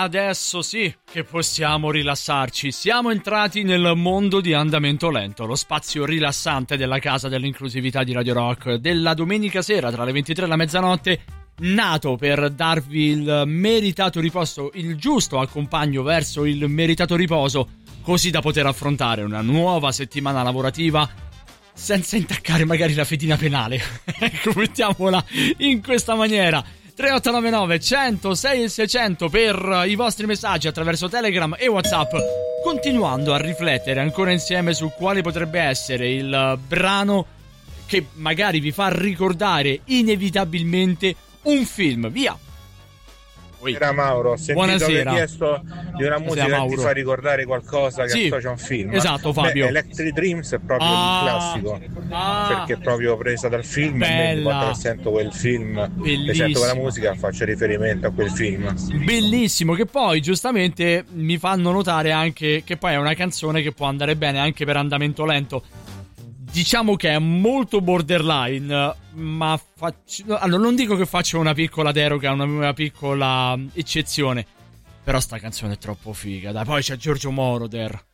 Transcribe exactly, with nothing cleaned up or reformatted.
Adesso sì che possiamo rilassarci. Siamo entrati nel mondo di Andamento Lento, lo spazio rilassante della casa dell'inclusività di Radio Rock, della domenica sera tra le ventitré e la mezzanotte, nato per darvi il meritato riposo, il giusto accompagno verso il meritato riposo, così da poter affrontare una nuova settimana lavorativa senza intaccare magari la fedina penale. Ecco, mettiamola in questa maniera. tre otto nove nove cento sei e seicento per i vostri messaggi attraverso Telegram e WhatsApp, continuando a riflettere ancora insieme su quale potrebbe essere il brano che magari vi fa ricordare inevitabilmente un film. Via! Buonasera Mauro, ho sentito Buonasera. che hai chiesto di una musica Buonasera, che ti fa ricordare qualcosa che sì, associa a un film. esatto, Fabio. Beh, Electric Dreams è proprio Ah, un classico, ah, perché è proprio presa dal film. bella. E ogni volta che sento quel film e Bellissimo. sento quella musica faccio riferimento a quel film. Bellissimo, che poi giustamente mi fanno notare anche che poi è una canzone che può andare bene anche per Andamento Lento. Diciamo che è molto borderline, ma faccio, allora non dico che faccio una piccola deroga, una, una piccola eccezione, però sta canzone è troppo figa. Dai, poi c'è Giorgio Moroder.